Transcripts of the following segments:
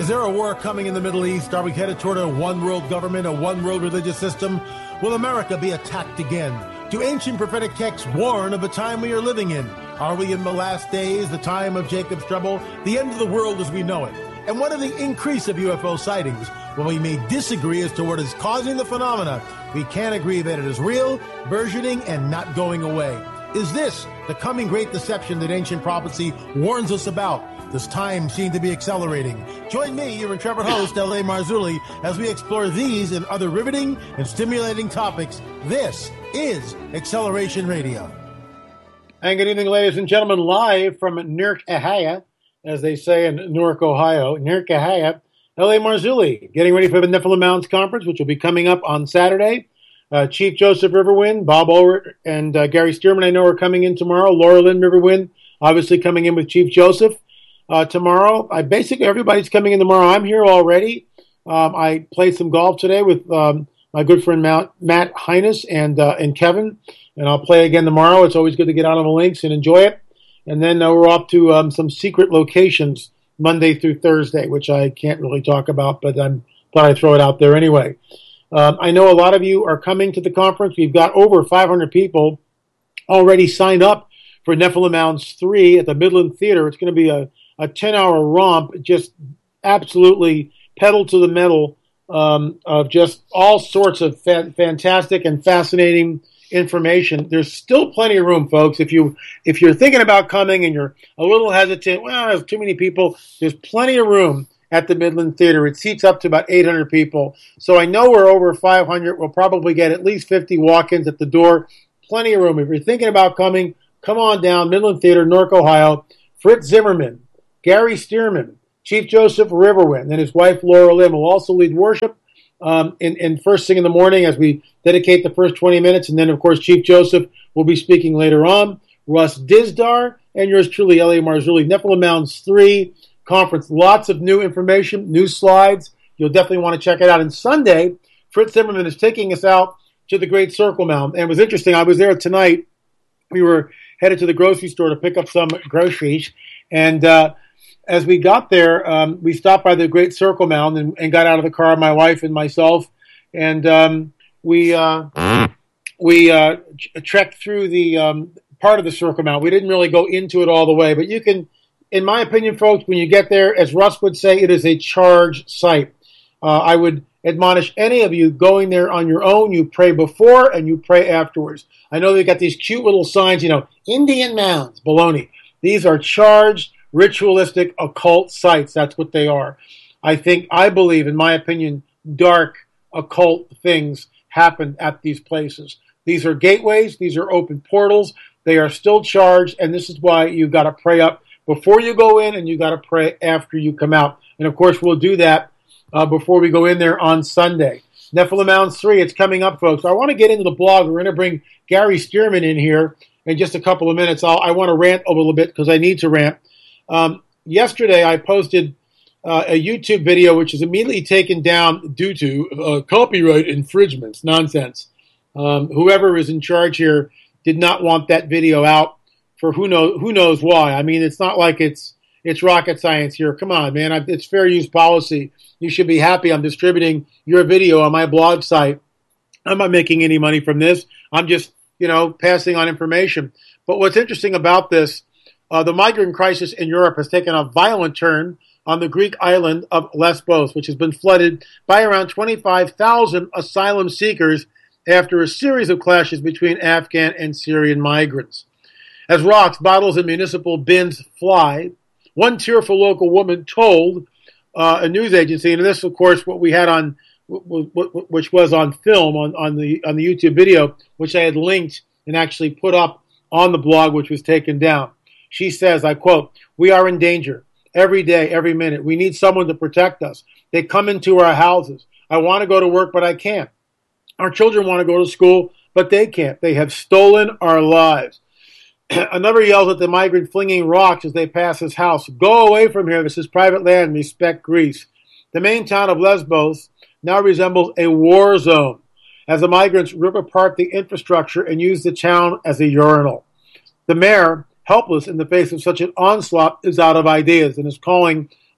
Is there a war coming in the Middle East? Are we headed toward a one-world government, a one-world religious system? Will America be attacked again? Do ancient prophetic texts warn of the time we are living in? Are we in the last days, the time of Jacob's trouble, the end of the world as we know it? And what of the increase of UFO sightings? Well, we may disagree as to what is causing the phenomena. We can agree that it is real, burgeoning, and not going away. Is this the coming great deception that ancient prophecy warns us about? Does time seem to be accelerating? Join me, your intrepid host, L.A. Marzulli, as we explore these and other riveting and stimulating topics. This is Acceleration Radio. And good evening, ladies and gentlemen, live from Newark, Ohio, as they say in Newark, Ohio. Newark, Ohio, L.A. Marzulli, getting ready for the Nephilim Mounds Conference, which will be coming up on Saturday. Chief Joseph Riverwind, Bob Ulrich, and Gary Stearman, I know, are coming in tomorrow. Laura Lynn Riverwind, obviously coming in with Chief Joseph. Tomorrow, basically everybody's coming in tomorrow. I'm here already. I played some golf today with my good friend Matt Hines and Kevin, and I'll play again tomorrow. It's always good to get out on the links and enjoy it. And then we're off to some secret locations Monday through Thursday, which I can't really talk about, but I'm thought I'd throw it out there anyway. I know a lot of you are coming to the conference. We've got over 500 people already signed up for Nephilim Mounds 3 at the Midland Theater. It's going to be a 10-hour romp, just absolutely pedal to the metal of just all sorts of fantastic and fascinating information. There's still plenty of room, folks. If you're thinking about coming and you're a little hesitant, well, there's too many people, there's plenty of room at the Midland Theater. It seats up to about 800 people. So I know we're over 500. We'll probably get at least 50 walk-ins at the door. Plenty of room. If you're thinking about coming, come on down, Midland Theater, Newark, Ohio. Fritz Zimmerman, Gary Stearman, Chief Joseph Riverwind, and his wife Laura Lynn will also lead worship in first thing in the morning as we dedicate the first 20 minutes. And then, of course, Chief Joseph will be speaking later on. Russ Dizdar and yours truly, L.A. Marzulli. Nephilim Mounds 3 conference. Lots of new information, new slides. You'll definitely want to check it out. And Sunday, Fritz Zimmerman is taking us out to the Great Circle Mound. And it was interesting. I was there tonight. We were headed to the grocery store to pick up some groceries. And as we got there, we stopped by the Great Circle Mound and got out of the car, my wife and myself. And we trekked through the part of the Circle Mound. We didn't really go into it all the way. But you can, in my opinion, folks, when you get there, as Russ would say, it is a charged site. I would admonish any of you going there on your own. You pray before and you pray afterwards. I know they've got these cute little signs, Indian mounds, baloney. These are charged, ritualistic, occult sites. That's what they are. I believe, in my opinion, dark, occult things happen at these places. These are gateways. These are open portals. They are still charged, and this is why you've got to pray up before you go in, and you got to pray after you come out. And, of course, we'll do that before we go in there on Sunday. Nephilim Mounds 3, it's coming up, folks. I want to get into the blog. We're going to bring Gary Stearman in here in just a couple of minutes. I want to rant a little bit because I need to rant. Yesterday, I posted a YouTube video which is immediately taken down due to copyright infringements. Nonsense. Whoever is in charge here did not want that video out for who knows why. I mean, it's not like it's rocket science here. Come on, man. It's fair use policy. You should be happy I'm distributing your video on my blog site. I'm not making any money from this. I'm just, passing on information. But what's interesting about this, the migrant crisis in Europe has taken a violent turn on the Greek island of Lesbos, which has been flooded by around 25,000 asylum seekers after a series of clashes between Afghan and Syrian migrants. As rocks, bottles, and municipal bins fly, one tearful local woman told a news agency, and this, of course, what we had on, which was on film on the YouTube video, which I had linked and actually put up on the blog, which was taken down. She says, I quote, "We are in danger every day, every minute. We need someone to protect us. They come into our houses. I want to go to work, but I can't. Our children want to go to school, but they can't. They have stolen our lives." Another yells at the migrant flinging rocks as they pass his house. "Go away from here. This is private land. Respect Greece." The main town of Lesbos now resembles a war zone as the migrants rip apart the infrastructure and use the town as a urinal. The mayor, helpless in the face of such an onslaught, is out of ideas and is calling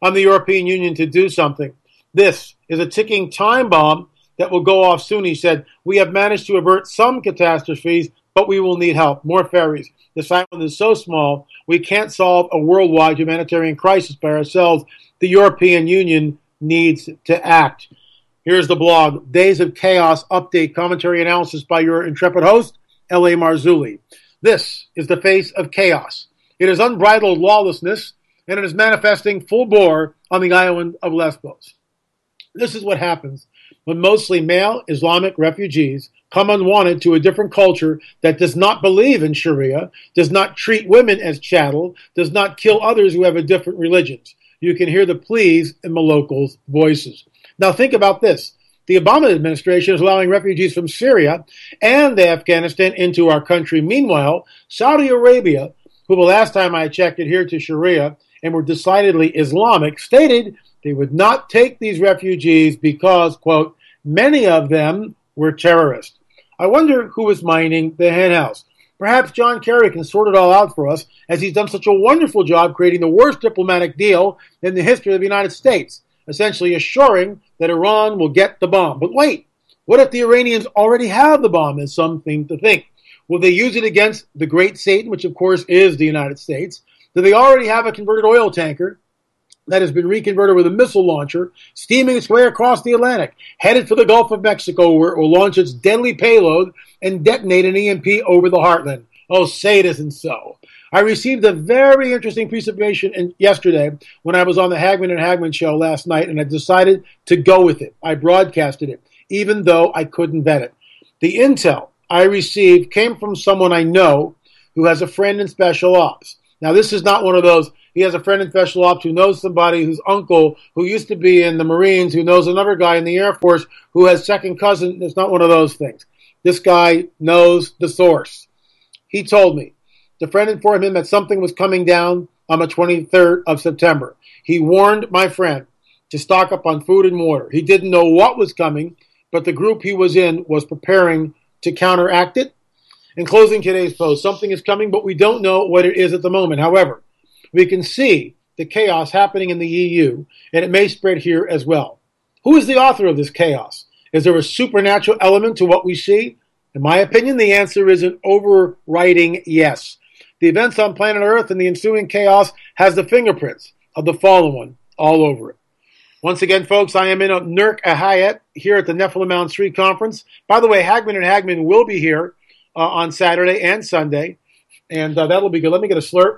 on the European Union to do something. This is a ticking time bomb that will go off soon, he said. We have managed to avert some catastrophes, but we will need help. More ferries. This island is so small, we can't solve a worldwide humanitarian crisis by ourselves. The European Union needs to act. Here's the blog, Days of Chaos Update, commentary analysis by your intrepid host, L.A. Marzulli. This is the face of chaos. It is unbridled lawlessness, and it is manifesting full bore on the island of Lesbos. This is what happens when mostly male Islamic refugees come unwanted to a different culture that does not believe in Sharia, does not treat women as chattel, does not kill others who have a different religion. You can hear the pleas in the locals' voices. Now think about this. The Obama administration is allowing refugees from Syria and Afghanistan into our country. Meanwhile, Saudi Arabia, who the last time I checked adhered to Sharia and were decidedly Islamic, stated they would not take these refugees because, quote, many of them were terrorists. I wonder who is minding the henhouse. Perhaps John Kerry can sort it all out for us, as he's done such a wonderful job creating the worst diplomatic deal in the history of the United States, essentially assuring that Iran will get the bomb. But wait, what if the Iranians already have the bomb, as some seem to think? Will they use it against the great Satan, which of course is the United States? Do they already have a converted oil tanker that has been reconverted with a missile launcher, steaming its way across the Atlantic, headed for the Gulf of Mexico, where it will launch its deadly payload and detonate an EMP over the heartland? Oh, say it isn't so. I received a very interesting piece of information yesterday when I was on the Hagman and Hagman show last night, and I decided to go with it. I broadcasted it, even though I couldn't vet it. The intel I received came from someone I know who has a friend in special ops. Now, this is not one of those, he has a friend in special ops who knows somebody whose uncle who used to be in the Marines, who knows another guy in the Air Force who has second cousin. It's not one of those things. This guy knows the source. He told me. The friend informed him that something was coming down on the 23rd of September. He warned my friend to stock up on food and water. He didn't know what was coming, but the group he was in was preparing to counteract it. In closing today's post, something is coming, but we don't know what it is at the moment. However, we can see the chaos happening in the EU, and it may spread here as well. Who is the author of this chaos? Is there a supernatural element to what we see? In my opinion, the answer is an overriding yes. The events on planet Earth and the ensuing chaos has the fingerprints of the fallen one all over it. Once again, folks, I am in Nurk Ahayet here at the Nephilim Mountain Street Conference. By the way, Hagman and Hagman will be here on Saturday and Sunday, and that'll be good. Let me get a slurp.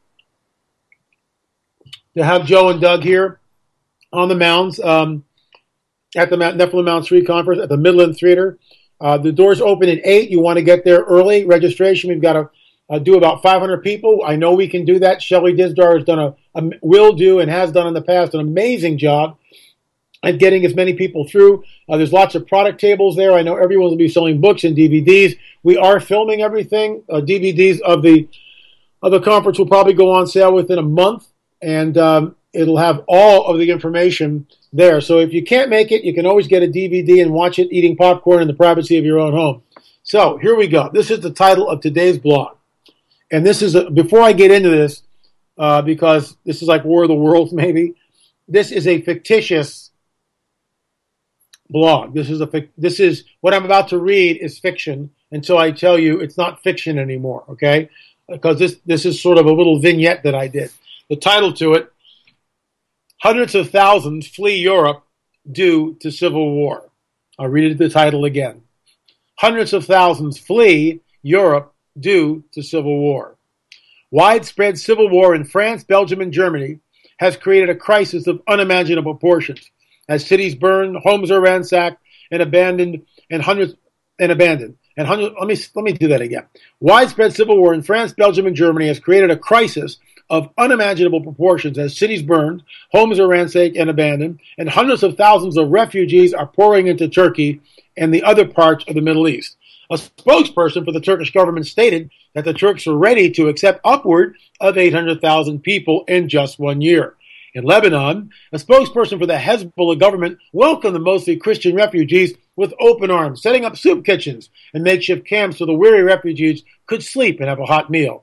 To have Joe and Doug here on the mounds at the Nephilim Mountain Street Conference at the Midland Theater. The doors open at 8. You want to get there early. Registration, we've got to do about 500 people. I know we can do that. Shelley Dizdar has done will do and has done in the past an amazing job at getting as many people through. There's lots of product tables there. I know everyone will be selling books and DVDs. We are filming everything. DVDs of the conference will probably go on sale within a month, and it'll have all of the information there. So if you can't make it, you can always get a DVD and watch it eating popcorn in the privacy of your own home. So here we go. This is the title of today's blog. And this is, before I get into this, because this is like War of the Worlds maybe, this is a fictitious blog. This is what I'm about to read is fiction until I tell you it's not fiction anymore, okay? Because this is sort of a little vignette that I did. The title to it, Hundreds of Thousands Flee Europe Due to Civil War. I'll read the title again. Hundreds of thousands flee Europe due to civil war. Widespread civil war in France, Belgium, and Germany has created a crisis of unimaginable proportions. As cities burn, homes are ransacked and abandoned, let me do that again. Widespread civil war in France, Belgium, and Germany has created a crisis of unimaginable proportions as cities burned, homes are ransacked and abandoned, and hundreds of thousands of refugees are pouring into Turkey and the other parts of the Middle East. A spokesperson for the Turkish government stated that the Turks are ready to accept upward of 800,000 people in just 1 year. In Lebanon, a spokesperson for the Hezbollah government welcomed the mostly Christian refugees with open arms, setting up soup kitchens and makeshift camps so the weary refugees could sleep and have a hot meal.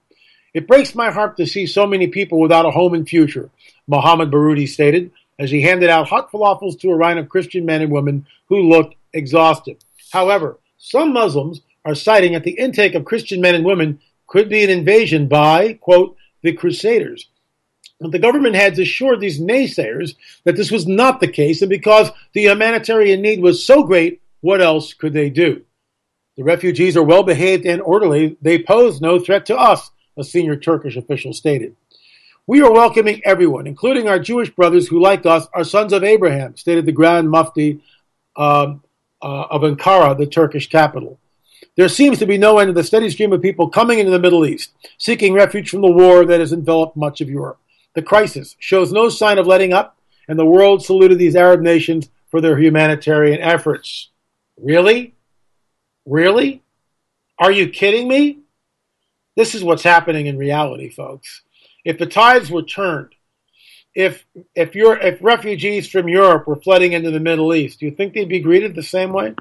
It breaks my heart to see so many people without a home and future, Mohammed Baroudi stated as he handed out hot falafels to a line of Christian men and women who looked exhausted. However, some Muslims are citing that the intake of Christian men and women could be an invasion by, quote, the Crusaders. But the government had assured these naysayers that this was not the case, and because the humanitarian need was so great, what else could they do? The refugees are well behaved and orderly. They pose no threat to us, a senior Turkish official stated. We are welcoming everyone, including our Jewish brothers who, like us, are sons of Abraham, stated the Grand Mufti of Ankara, the Turkish capital. There seems to be no end to the steady stream of people coming into the Middle East, seeking refuge from the war that has enveloped much of Europe. The crisis shows no sign of letting up, and the world saluted these Arab nations for their humanitarian efforts. Really? Really? Are you kidding me? This is what's happening in reality, folks. If the tides were turned, if refugees from Europe were flooding into the Middle East, do you think they'd be greeted the same way?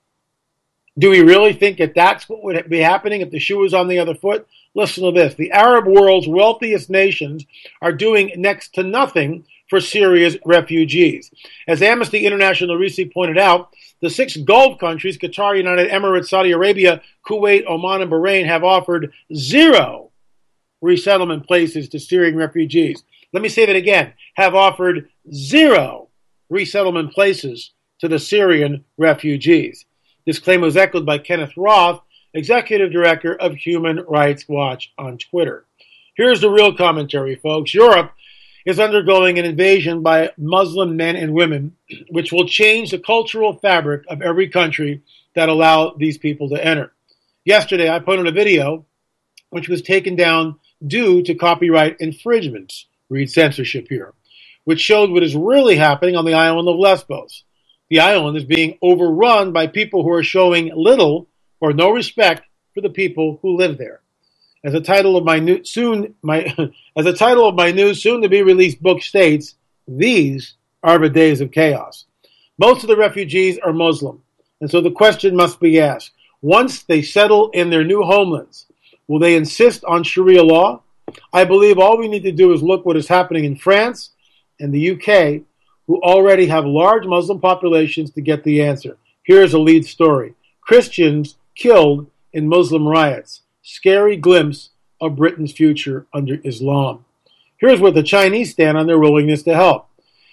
Do we really think that that's what would be happening if the shoe was on the other foot? Listen to this. The Arab world's wealthiest nations are doing next to nothing for Syria's refugees. As Amnesty International recently pointed out, the 6 Gulf countries, Qatar, United Emirates, Saudi Arabia, Kuwait, Oman, and Bahrain, have offered 0 resettlement places to Syrian refugees. Let me say that again. Have offered 0 resettlement places to the Syrian refugees. This claim was echoed by Kenneth Roth, executive director of Human Rights Watch on Twitter. Here's the real commentary, folks. Europe is undergoing an invasion by Muslim men and women, which will change the cultural fabric of every country that allow these people to enter. Yesterday, I put on a video which was taken down due to copyright infringements, read censorship here, which showed what is really happening on the island of Lesbos. The island is being overrun by people who are showing little or no respect for the people who live there. As the title of my new soon to be released book states, these are the days of chaos. Most of the refugees are Muslim, and so the question must be asked: once they settle in their new homelands, will they insist on Sharia law? I believe all we need to do is look what is happening in France and the UK, who already have large Muslim populations, to get the answer. Here's a lead story: Christians killed in Muslim riots. Scary glimpse of Britain's future under Islam. Here's where the Chinese stand on their willingness to help.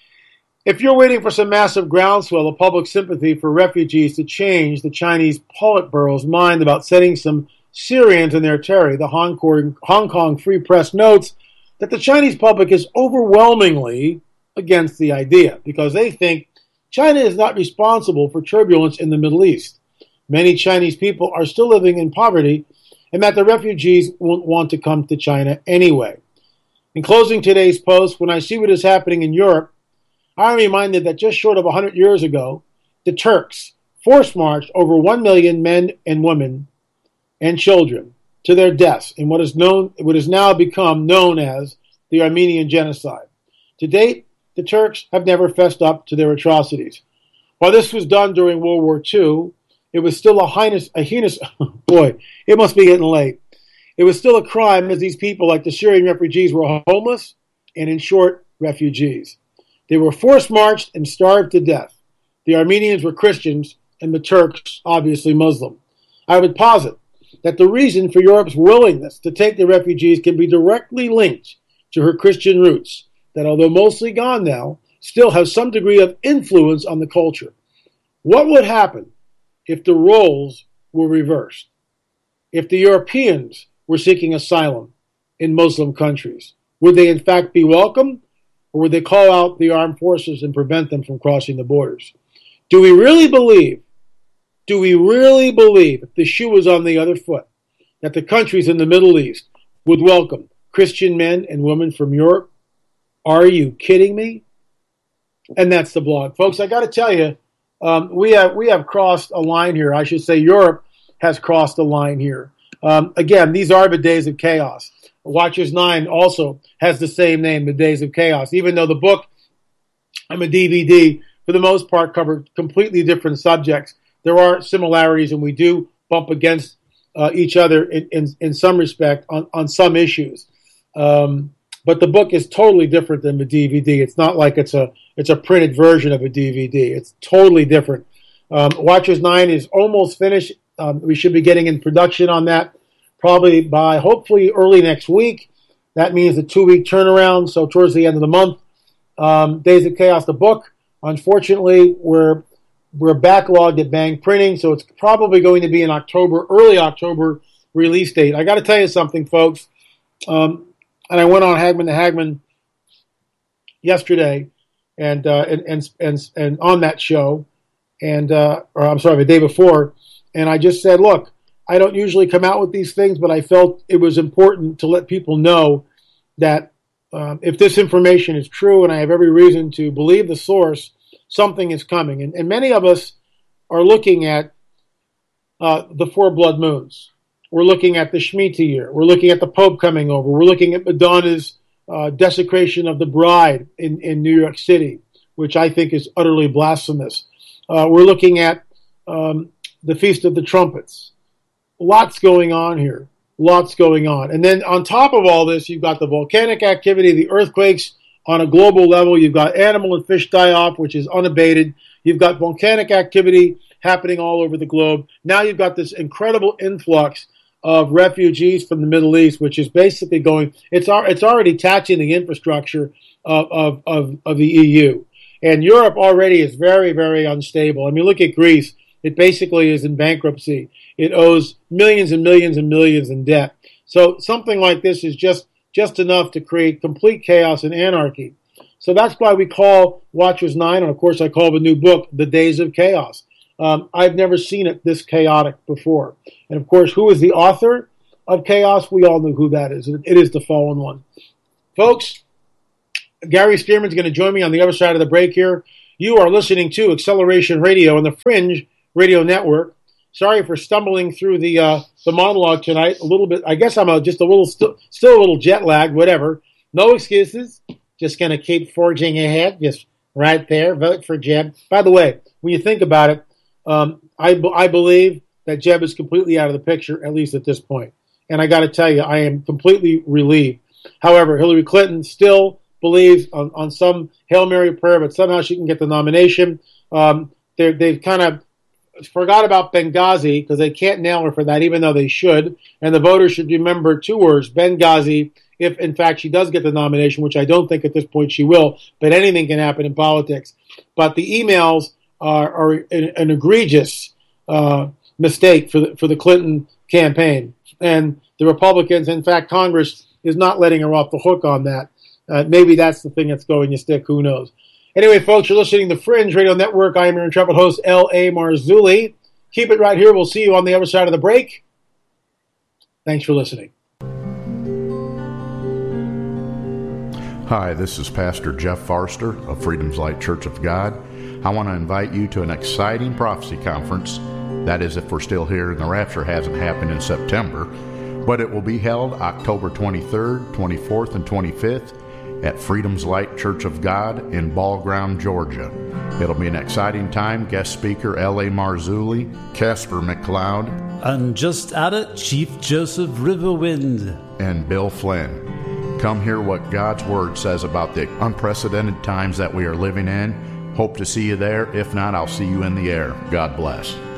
If you're waiting for some massive groundswell of public sympathy for refugees to change the Chinese Politburo's mind about sending some Syrians in their territory, the Hong Kong Free Press notes that the Chinese public is overwhelmingly against the idea because they think China is not responsible for turbulence in the Middle East. Many Chinese people are still living in poverty, and that the refugees won't want to come to China anyway. In closing today's post, when I see what is happening in Europe, I am reminded that just short of 100 years ago, the Turks force-marched over 1 million men and women and children to their deaths in what is now become known as the Armenian Genocide. To date, the Turks have never fessed up to their atrocities. While this was done during World War II, it was still a heinous, boy, it must be getting late. It was still a crime as these people, like the Syrian refugees, were homeless and, in short, refugees. They were force-marched and starved to death. The Armenians were Christians and the Turks, obviously, Muslim. I would posit that the reason for Europe's willingness to take the refugees can be directly linked to her Christian roots, that although mostly gone now, still have some degree of influence on the culture. What would happen if the roles were reversed? If the Europeans were seeking asylum in Muslim countries, would they in fact be welcome, or would they call out the armed forces and prevent them from crossing the borders? Do we really believe, if the shoe was on the other foot, that the countries in the Middle East would welcome Christian men and women from Europe? Are you kidding me? And that's the blog. Folks, I got to tell you, we have crossed a line here. I should say Europe has crossed a line here. Again, these are the days of chaos. Watchers 9 also has the same name, The Days of Chaos, even though the book and the DVD, for the most part, cover completely different subjects. There are similarities, and we do bump against each other in some respect on some issues. But the book is totally different than the DVD. It's not like it's a printed version of a DVD. It's totally different. Watchers 9 is almost finished. We should be getting in production on that probably by hopefully early next week. That means a 2-week turnaround, so towards the end of the month. Days of Chaos, the book, unfortunately, we're backlogged at Bang Printing, so it's probably going to be an early October release date. I got to tell you something, folks. And I went on Hagman to Hagman yesterday, and on that show, or I'm sorry, the day before, and I just said, look, I don't usually come out with these things, but I felt it was important to let people know that if this information is true, and I have every reason to believe the source, something is coming. And many of us are looking at the 4 blood moons. We're looking at the Shemitah year. We're looking at the Pope coming over. We're looking at Madonna's desecration of the bride in New York City, which I think is utterly blasphemous. We're looking at the Feast of the Trumpets. Lots going on here. Lots going on. And then on top of all this, you've got the volcanic activity, the earthquakes on a global level. You've got animal and fish die-off, which is unabated. You've got volcanic activity happening all over the globe. Now you've got this incredible influx of refugees from the Middle East, which is basically it's already touching the infrastructure of the EU. And Europe already is very, very unstable. I mean, look at Greece. It basically is in bankruptcy. It owes millions and millions and millions in debt. So something like this is just enough to create complete chaos and anarchy. So that's why we call Watchers 9, and of course I call the new book, The Days of Chaos. I've never seen it this chaotic before. And of course, who is the author of Chaos? We all know who that is. It is the Fallen One. Folks, Gary Stearman's going to join me on the other side of the break here. You are listening to Acceleration Radio on the Fringe Radio Network. Sorry for stumbling through the monologue tonight a little bit. I guess I'm still a little jet lagged, whatever. No excuses. Just going to keep forging ahead. Just right there. Vote for Jeb. By the way, when you think about it, I believe that Jeb is completely out of the picture, at least at this point. And I got to tell you, I am completely relieved. However, Hillary Clinton still believes on some Hail Mary prayer, but somehow she can get the nomination. They've kind of forgot about Benghazi because they can't nail her for that, even though they should. And the voters should remember 2 words, Benghazi, if in fact she does get the nomination, which I don't think at this point she will, but anything can happen in politics. But the emails are an egregious mistake for the Clinton campaign. And the Republicans, in fact, Congress is not letting her off the hook on that. Maybe that's the thing that's going to stick. Who knows? Anyway, folks, you're listening to Fringe Radio Network. I am your intrepid host, L.A. Marzulli. Keep it right here. We'll see you on the other side of the break. Thanks for listening. Hi, this is Pastor Jeff Forster of Freedom's Light Church of God. I want to invite you to an exciting prophecy conference. That is, if we're still here and the rapture hasn't happened in September. But it will be held October 23rd, 24th, and 25th at Freedom's Light Church of God in Ball Ground, Georgia. It'll be an exciting time. Guest speaker L.A. Marzulli, Casper McLeod, and just at it, Chief Joseph Riverwind, and Bill Flynn. Come hear what God's Word says about the unprecedented times that we are living in. Hope to see you there. If not, I'll see you in the air. God bless.